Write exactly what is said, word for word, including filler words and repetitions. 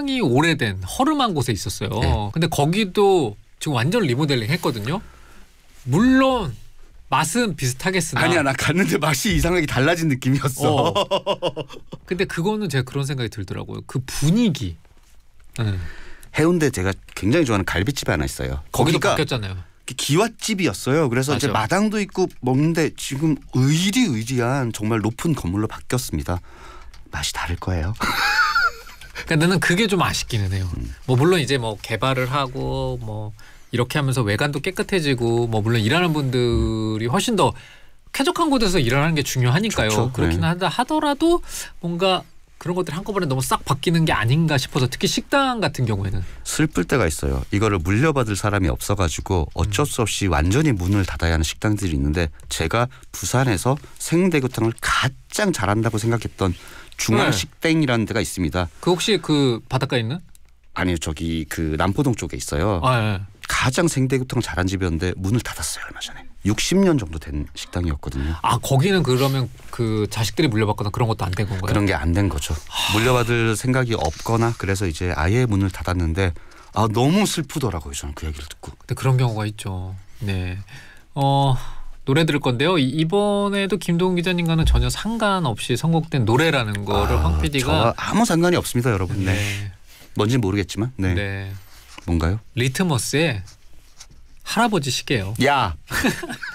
굉장히 오래된 허름한 곳에 있었어요. 네. 근데 거기도 지금 완전 리모델링 했거든요. 물론 맛은 비슷하겠으나 아니야 나 갔는데 맛이 이상하게 달라진 느낌이었어. 어. 근데 그거는 제가 그런 생각이 들더라고요. 그 분위기. 음. 해운대 제가 굉장히 좋아하는 갈비집이 하나 있어요. 거기도 거기가 바뀌었잖아요. 기와집이었어요. 그래서 맞아. 이제 마당도 있고 먹는데 지금 의리의리한 정말 높은 건물로 바뀌었습니다. 맛이 다를 거예요. 그러니까 나는 그게 좀 아쉽기는 해요. 음. 뭐 물론 이제 뭐 개발을 하고 뭐 이렇게 하면서 외관도 깨끗해지고 뭐 물론 일하는 분들이 훨씬 더 쾌적한 곳에서 일하는 게 중요하니까요. 좋죠. 그렇긴 네. 하다 하더라도 뭔가 그런 것들이 한꺼번에 너무 싹 바뀌는 게 아닌가 싶어서 특히 식당 같은 경우에는 슬플 때가 있어요. 이거를 물려받을 사람이 없어가지고 어쩔 수 없이 완전히 문을 닫아야 하는 식당들이 있는데 제가 부산에서 생대구탕을 가장 잘한다고 생각했던 중앙식땡이라는 데가 있습니다. 그 혹시 그 바닷가에 있는? 아니요. 저기 그 남포동 쪽에 있어요. 아, 예. 가장 생대구탕 잘한 집이었는데 문을 닫았어요. 얼마 전에. 육십 년 정도 된 식당이었거든요. 아 거기는 그러면 그 자식들이 물려받거나 그런 것도 안 된 건가요? 그런 게 안 된 거죠. 물려받을 생각이 없거나 그래서 이제 아예 문을 닫았는데 아 너무 슬프더라고요. 저는 그 얘기를 듣고. 근데 그런 경우가 있죠. 네. 어 노래 들을 건데요. 이- 이번에도 김동훈 기자님과는 전혀 상관없이 선곡된 노래라는 거를 아, 황 피디가 저와 아무 상관이 없습니다, 여러분. 네. 네. 뭔지 모르겠지만. 네. 네. 뭔가요? 리트머스의 할아버지 시계요. 야.